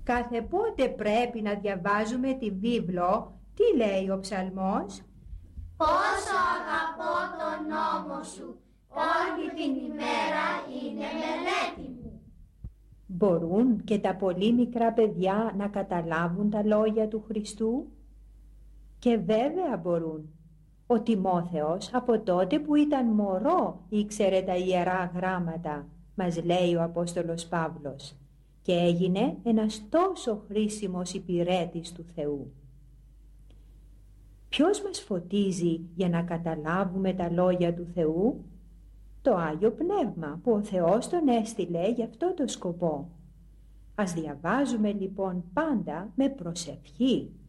Κάθε πότε πρέπει να διαβάζουμε τη βίβλο. Τι λέει ο ψαλμός? Πόσο αγαπώ τον νόμο σου, όλη την ημέρα είναι μελέτη μου. Μπορούν και τα πολύ μικρά παιδιά να καταλάβουν τα λόγια του Χριστού? Και βέβαια μπορούν. Ο Τιμόθεος από τότε που ήταν μωρό ήξερε τα Ιερά Γράμματα, μας λέει ο Απόστολος Παύλος, και έγινε ένας τόσο χρήσιμος υπηρέτης του Θεού. Ποιος μας φωτίζει για να καταλάβουμε τα λόγια του Θεού? Το Άγιο Πνεύμα που ο Θεός τον έστειλε για αυτό το σκοπό. Ας διαβάζουμε λοιπόν πάντα με προσευχή.